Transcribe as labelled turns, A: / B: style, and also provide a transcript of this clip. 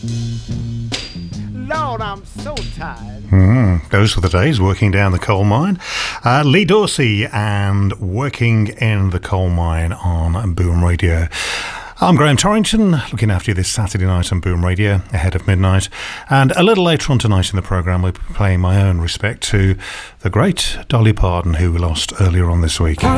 A: Lord, I'm so tired.
B: Those were the days working down the coal mine. Lee Dorsey and Working in the Coal Mine on Boom Radio. I'm Graham Torrington, looking after you this Saturday night on Boom Radio, ahead of midnight. And a little later on tonight in the programme, we'll be paying my own respect to the great Dolly Parton, who we lost earlier on this week.